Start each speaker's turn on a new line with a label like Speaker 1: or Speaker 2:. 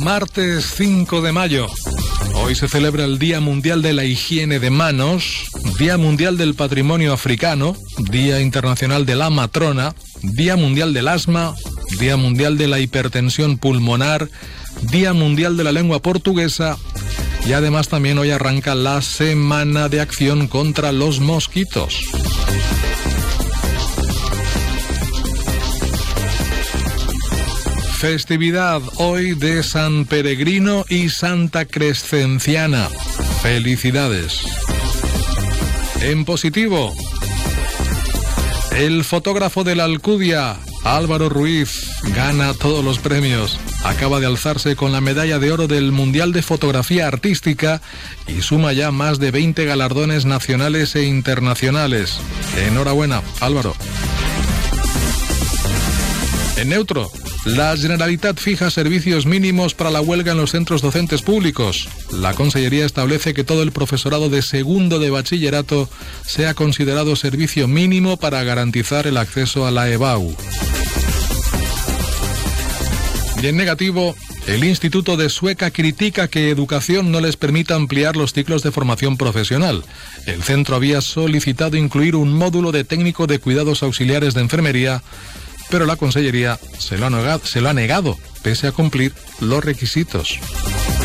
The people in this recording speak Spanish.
Speaker 1: Martes 5 de mayo. Hoy se celebra el Día Mundial de la Higiene de Manos, Día Mundial del Patrimonio Africano, Día Internacional de la Matrona, Día Mundial del Asma, Día Mundial de la Hipertensión Pulmonar, Día Mundial de la Lengua Portuguesa y además también hoy arranca la Semana de Acción contra los Mosquitos. Festividad hoy de San Peregrino y Santa Crescenciana. ¡Felicidades! En positivo, el fotógrafo de la Alcudia, Álvaro Ruiz, gana todos los premios. Acaba de alzarse con la medalla de oro del Mundial de Fotografía Artística y suma ya más de 20 galardones nacionales e internacionales. Enhorabuena, Álvaro. En neutro, la Generalitat fija servicios mínimos para la huelga en los centros docentes públicos. La Consellería establece que todo el profesorado de segundo de bachillerato sea considerado servicio mínimo para garantizar el acceso a la EBAU. Y en negativo, el Instituto de Sueca critica que Educación no les permita ampliar los ciclos de formación profesional. El centro había solicitado incluir un módulo de técnico de cuidados auxiliares de enfermería, pero la Consellería se lo ha negado, pese a cumplir los requisitos.